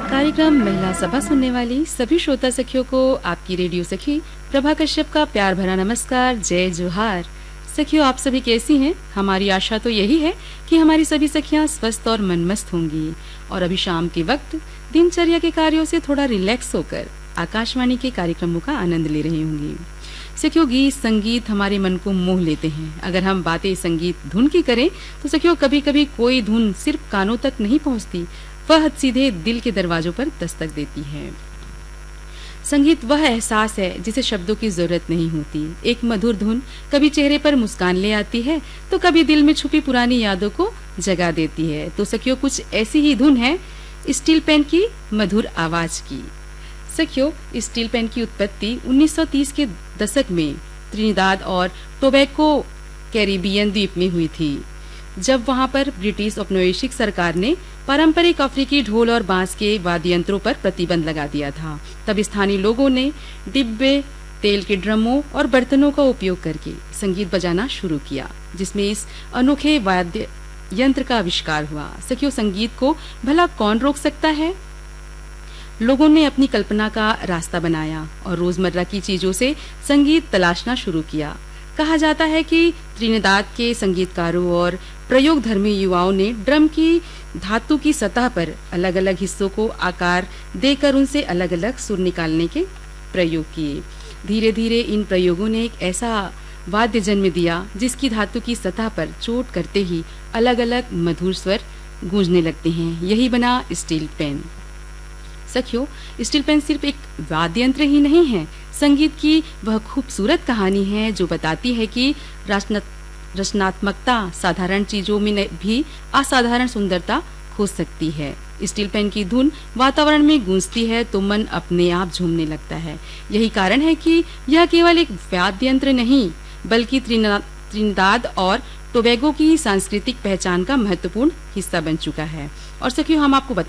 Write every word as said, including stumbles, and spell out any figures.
कार्यक्रम महिला सभा सुनने वाली सभी श्रोता सखियों को आपकी रेडियो सखी प्रभा कश्यप का प्यार भरा नमस्कार, जय जोहार। सखियों, आप सभी कैसी हैं? हमारी आशा तो यही है कि हमारी सभी सखियां स्वस्थ और मनमस्त होंगी और अभी शाम के वक्त दिनचर्या के कार्यों से थोड़ा रिलैक्स होकर आकाशवाणी के कार्यक्रमों का आनंद ले रही होंगी। सखियों, गीत संगीत हमारे मन को मोह लेते हैं। अगर हम बातें संगीत धुन की करें तो सखियों, कभी कभी कोई धुन सिर्फ कानों तक नहीं पहुंचती, वह सीधे दिल के दरवाजों पर दस्तक देती है। संगीत वह एहसास है जिसे शब्दों की जरूरत नहीं होती। एक मधुर धुन कभी चेहरे पर मुस्कान ले आती है तो कभी दिल में छुपी पुरानी यादों को जगा देती है। तो सखियों, कुछ ऐसी ही धुन है स्टील पेन की मधुर आवाज की। सखियों, स्टील पेन की उत्पत्ति उन्नीस सौ तीस के दशक में त्रिनिदाद और टोबैको कैरिबियन द्वीप में हुई थी, जब वहां पर ब्रिटिश औपनिवेशिक सरकार ने पारंपरिक अफ्रीकी ढोल और बांस के वाद्य यंत्रों पर प्रतिबंध लगा दिया था। तब स्थानीय लोगों ने डिब्बे, तेल के ड्रमों और बर्तनों का उपयोग करके संगीत बजाना शुरू किया, जिसमें इस अनोखे वाद्य यंत्र का आविष्कार हुआ। सखियों, संगीत को भला कौन रोक सकता है? लोगों ने अपनी कल्पना का रास्ता बनाया और रोजमर्रा की चीजों से संगीत तलाशना शुरू किया। कहा जाता है कि त्रिनिदाद के संगीतकारों और प्रयोगधर्मी युवाओं ने ड्रम की धातु की सतह पर अलग अलग हिस्सों को आकार देकर उनसे अलग अलग सुर निकालने के प्रयोग किए। धीरे धीरे इन प्रयोगों ने एक ऐसा वाद्य जन्म दिया जिसकी धातु की सतह पर चोट करते ही अलग अलग मधुर स्वर गूंजने लगते हैं। यही बना स्टील पेन। सखियों, स्टील पेन सिर्फ एक वाद्य यंत्र ही नहीं है, संगीत की वह खूबसूरत कहानी है जो बताती है कि रचनात्मकता साधारण चीजों में भी असाधारण सुंदरता खोज सकती है। स्टील पेन की धुन वातावरण में गूंजती है तो मन अपने आप झूमने लगता है। यही कारण है कि यह केवल एक वाद्य यंत्र नहीं, बल्कि त्रिनिदाद और टोबैगो की सांस्कृतिक पहचान का महत्वपूर्ण हिस्सा बन चुका है। और सखियों, हम आपको बता